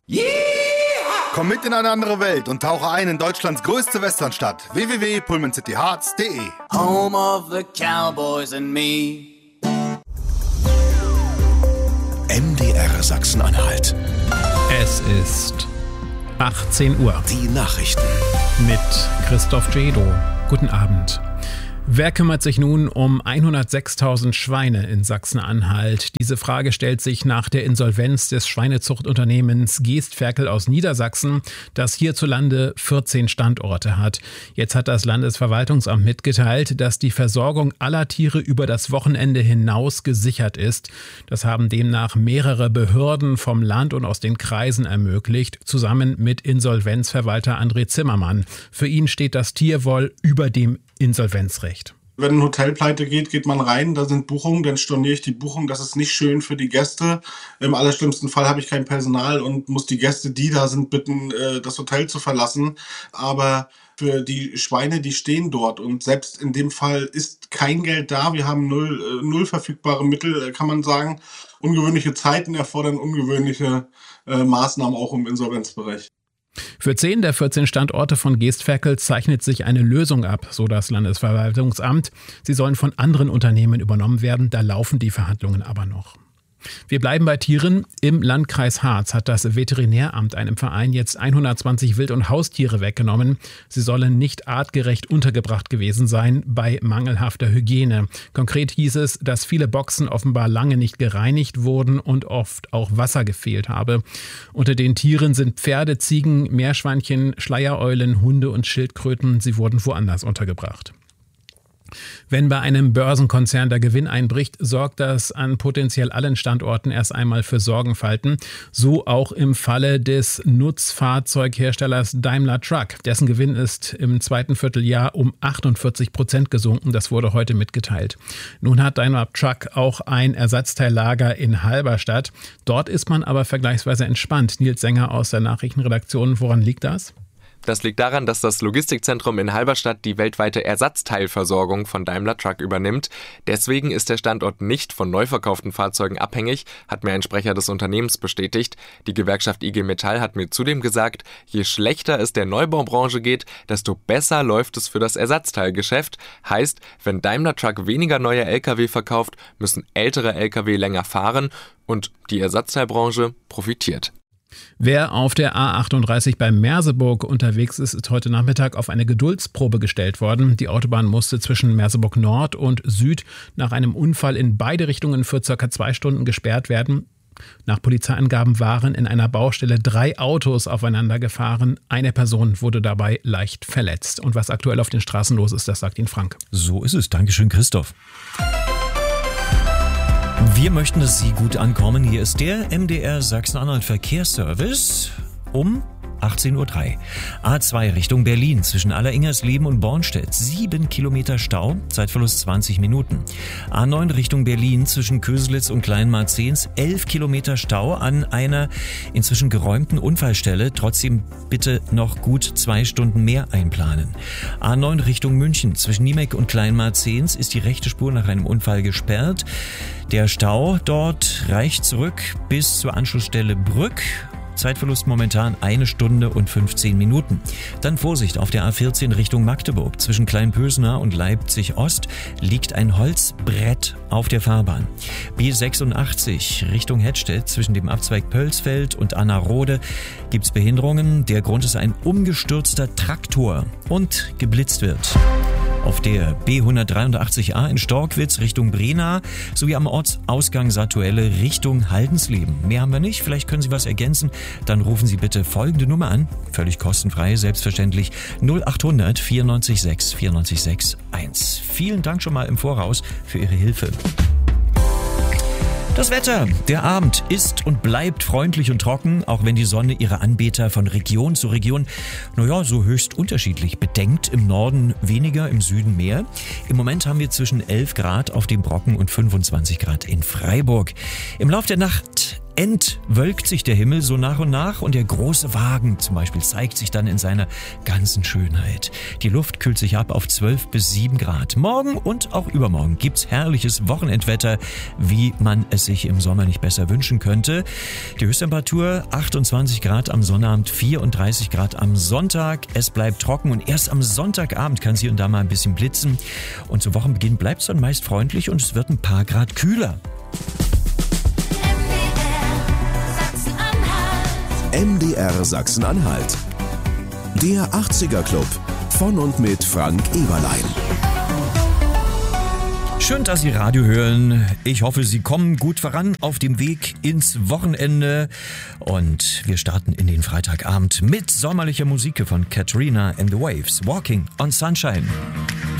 Komm mit in eine andere Welt und tauche ein in Deutschlands größte Westernstadt. www.pullmancityhearts.de. Home of the Cowboys and me. MDR Sachsen-Anhalt. Es ist 18 Uhr. Die Nachrichten. Mit Christoph Jedo. Guten Abend. Wer kümmert sich nun um 106.000 Schweine in Sachsen-Anhalt? Diese Frage stellt sich nach der Insolvenz des Schweinezuchtunternehmens Geestferkel aus Niedersachsen, das hierzulande 14 Standorte hat. Jetzt hat das Landesverwaltungsamt mitgeteilt, dass die Versorgung aller Tiere über das Wochenende hinaus gesichert ist. Das haben demnach mehrere Behörden vom Land und aus den Kreisen ermöglicht, zusammen mit Insolvenzverwalter André Zimmermann. Für ihn steht das Tierwohl über dem Insolvenzrecht. Wenn ein Hotel pleite geht man rein, da sind Buchungen, dann storniere ich die Buchung. Das ist nicht schön für die Gäste. Im allerschlimmsten Fall habe ich kein Personal und muss die Gäste, die da sind, bitten, das Hotel zu verlassen. Aber für die Schweine, die stehen dort und selbst in dem Fall ist kein Geld da. Wir haben null verfügbare Mittel, kann man sagen. Ungewöhnliche Zeiten erfordern ungewöhnliche Maßnahmen auch im Insolvenzbereich. Für 10 der 14 Standorte von Geestferkel zeichnet sich eine Lösung ab, so das Landesverwaltungsamt. Sie sollen von anderen Unternehmen übernommen werden, da laufen die Verhandlungen aber noch. Wir bleiben bei Tieren. Im Landkreis Harz hat das Veterinäramt einem Verein jetzt 120 Wild- und Haustiere weggenommen. Sie sollen nicht artgerecht untergebracht gewesen sein bei mangelhafter Hygiene. Konkret hieß es, dass viele Boxen offenbar lange nicht gereinigt wurden und oft auch Wasser gefehlt habe. Unter den Tieren sind Pferde, Ziegen, Meerschweinchen, Schleiereulen, Hunde und Schildkröten. Sie wurden woanders untergebracht. Wenn bei einem Börsenkonzern der Gewinn einbricht, sorgt das an potenziell allen Standorten erst einmal für Sorgenfalten. So auch im Falle des Nutzfahrzeugherstellers Daimler Truck. Dessen Gewinn ist im zweiten Vierteljahr um 48% gesunken. Das wurde heute mitgeteilt. Nun hat Daimler Truck auch ein Ersatzteillager in Halberstadt. Dort ist man aber vergleichsweise entspannt. Nils Sänger aus der Nachrichtenredaktion. Woran liegt das? Das liegt daran, dass das Logistikzentrum in Halberstadt die weltweite Ersatzteilversorgung von Daimler Truck übernimmt. Deswegen ist der Standort nicht von neu verkauften Fahrzeugen abhängig, hat mir ein Sprecher des Unternehmens bestätigt. Die Gewerkschaft IG Metall hat mir zudem gesagt, je schlechter es der Neubaubranche geht, desto besser läuft es für das Ersatzteilgeschäft. Heißt, wenn Daimler Truck weniger neue Lkw verkauft, müssen ältere Lkw länger fahren und die Ersatzteilbranche profitiert. Wer auf der A38 bei Merseburg unterwegs ist, ist heute Nachmittag auf eine Geduldsprobe gestellt worden. Die Autobahn musste zwischen Merseburg Nord und Süd nach einem Unfall in beide Richtungen für ca. 2 Stunden gesperrt werden. Nach Polizeiangaben waren in einer Baustelle 3 Autos aufeinander gefahren. Eine Person wurde dabei leicht verletzt. Und was aktuell auf den Straßen los ist, das sagt Ihnen Frank. So ist es. Dankeschön, Christoph. Wir möchten, dass Sie gut ankommen. Hier ist der MDR Sachsen-Anhalt Verkehrsservice um 18.03 Uhr. A2 Richtung Berlin zwischen Alleringersleben und Bornstedt. 7 Kilometer Stau, Zeitverlust 20 Minuten. A9 Richtung Berlin zwischen Köselitz und Kleinmarzens. 11 Kilometer Stau an einer inzwischen geräumten Unfallstelle. Trotzdem bitte noch gut 2 Stunden mehr einplanen. A9 Richtung München zwischen Niemek und Kleinmarzens ist die rechte Spur nach einem Unfall gesperrt. Der Stau dort reicht zurück bis zur Anschlussstelle Brück. Zeitverlust momentan 1 Stunde und 15 Minuten. Dann Vorsicht auf der A14 Richtung Magdeburg. Zwischen Kleinpösner und Leipzig Ost liegt ein Holzbrett auf der Fahrbahn. B86 Richtung Hettstedt zwischen dem Abzweig Pölsfeld und Anna-Rode gibt's Behinderungen. Der Grund ist ein umgestürzter Traktor und geblitzt wird. Auf der B183a in Storkwitz Richtung Brena sowie am Ortsausgang Satuelle Richtung Haldensleben. Mehr haben wir nicht, vielleicht können Sie was ergänzen, dann rufen Sie bitte folgende Nummer an, völlig kostenfrei, selbstverständlich 0800 94 6 94 6 1. Vielen Dank schon mal im Voraus für Ihre Hilfe. Das Wetter. Der Abend ist und bleibt freundlich und trocken, auch wenn die Sonne ihre Anbeter von Region zu Region, so höchst unterschiedlich bedenkt. Im Norden weniger, im Süden mehr. Im Moment haben wir zwischen 11 Grad auf dem Brocken und 25 Grad in Freiburg. Im Lauf der Nacht entwölkt sich der Himmel so nach und nach und der große Wagen zum Beispiel zeigt sich dann in seiner ganzen Schönheit. Die Luft kühlt sich ab auf 12 bis 7 Grad. Morgen und auch übermorgen gibt's herrliches Wochenendwetter, wie man es sich im Sommer nicht besser wünschen könnte. Die Höchsttemperatur 28 Grad am Sonnabend, 34 Grad am Sonntag. Es bleibt trocken und erst am Sonntagabend kann es hier und da mal ein bisschen blitzen. Und zu Wochenbeginn bleibt es dann meist freundlich und es wird ein paar Grad kühler. MDR Sachsen-Anhalt. Der 80er Club von und mit Frank Eberlein. Schön, dass Sie Radio hören. Ich hoffe, Sie kommen gut voran auf dem Weg ins Wochenende. Und wir starten in den Freitagabend mit sommerlicher Musik von Katrina and the Waves. Walking on Sunshine.